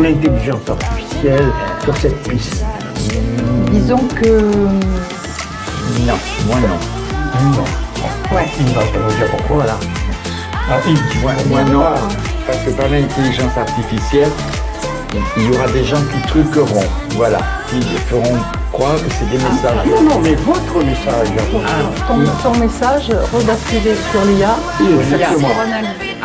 l'intelligence artificielle sur cette piste? Disons que... Non, moi non. Non. Ouais. Il va nous dire pourquoi là. Ah, Moi non, parce que par l'intelligence artificielle, il y aura des gens qui truqueront, voilà, qui feront croire que c'est des messages. Non, mais votre message. Ton message rebasculé sur l'IA Exactement. pour analyser.